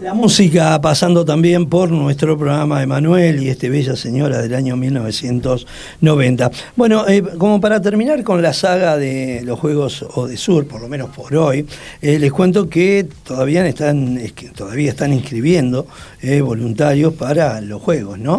La música pasando también por nuestro programa Emanuel y Bella Señora del año 1990. Bueno, como para terminar con la saga de los Juegos Odesur, por lo menos por hoy, les cuento que todavía están inscribiendo voluntarios para los Juegos, ¿no?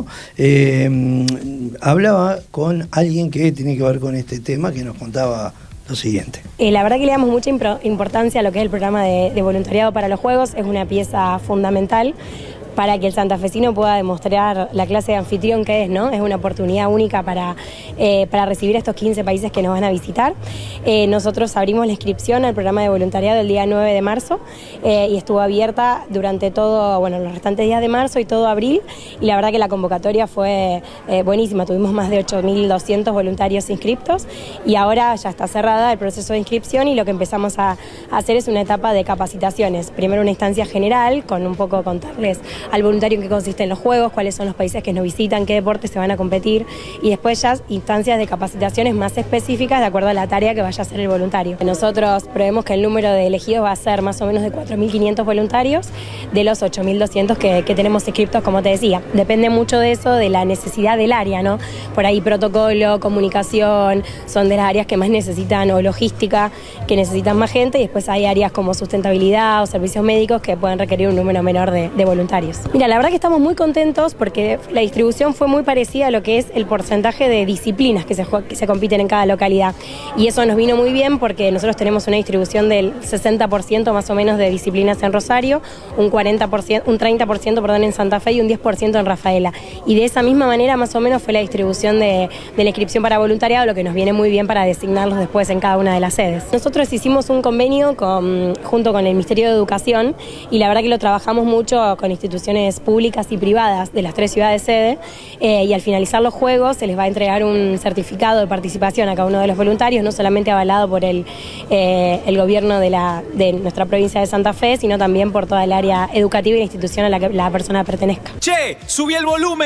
Hablaba con alguien que tiene que ver con este tema, que nos contaba lo siguiente. La verdad que le damos mucha importancia a lo que es el programa de voluntariado para los Juegos. Es una pieza fundamental para que el santafesino pueda demostrar la clase de anfitrión que es, ¿no? Es una oportunidad única para recibir a estos 15 países que nos van a visitar. Nosotros abrimos la inscripción al programa de voluntariado el día 9 de marzo y estuvo abierta durante los restantes días de marzo y todo abril, y la verdad que la convocatoria fue buenísima. Tuvimos más de 8.200 voluntarios inscriptos y ahora ya está cerrada el proceso de inscripción, y lo que empezamos a hacer es una etapa de capacitaciones. Primero una instancia general con un poco contarles al voluntario en qué consisten los Juegos, cuáles son los países que nos visitan, qué deportes se van a competir, y después ya instancias de capacitaciones más específicas de acuerdo a la tarea que vaya a hacer el voluntario. Nosotros prevemos que el número de elegidos va a ser más o menos de 4.500 voluntarios de los 8.200 que tenemos inscriptos, como te decía. Depende mucho de eso, de la necesidad del área, ¿no? Por ahí protocolo, comunicación, son de las áreas que más necesitan, o logística, que necesitan más gente, y después hay áreas como sustentabilidad o servicios médicos que pueden requerir un número menor de voluntarios. Mira, la verdad que estamos muy contentos porque la distribución fue muy parecida a lo que es el porcentaje de disciplinas que se compiten en cada localidad, y eso nos vino muy bien porque nosotros tenemos una distribución del 60% más o menos de disciplinas en Rosario, un 30% en Santa Fe y un 10% en Rafaela, y de esa misma manera más o menos fue la distribución de la inscripción para voluntariado, lo que nos viene muy bien para designarlos después en cada una de las sedes. Nosotros hicimos un convenio junto con el Ministerio de Educación, y la verdad que lo trabajamos mucho con instituciones públicas y privadas de las 3 ciudades sede, y al finalizar los Juegos se les va a entregar un certificado de participación a cada uno de los voluntarios, no solamente avalado por el gobierno de nuestra provincia de Santa Fe, sino también por toda el área educativa y la institución a la que la persona pertenezca. ¡Che! ¡Subí el volumen!